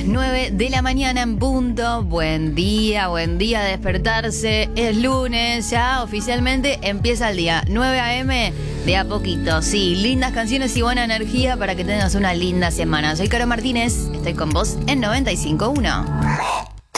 9 de la mañana en punto. Buen día de despertarse. Es lunes, ya oficialmente empieza el día. 9 a.m. de a poquito. Sí, lindas canciones y buena energía para que tengas una linda semana. Soy Caro Martínez, estoy con vos en 95.1.